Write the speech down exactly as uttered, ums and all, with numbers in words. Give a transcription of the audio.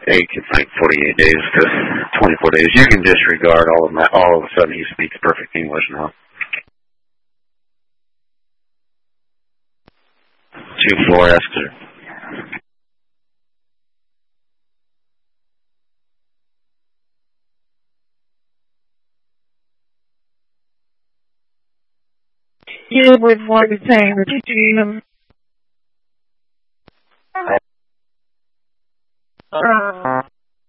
It can like forty-eight days to twenty-four days. You can disregard all of that. All of a sudden, he speaks perfect English now. Two floor escalator. You would want to say the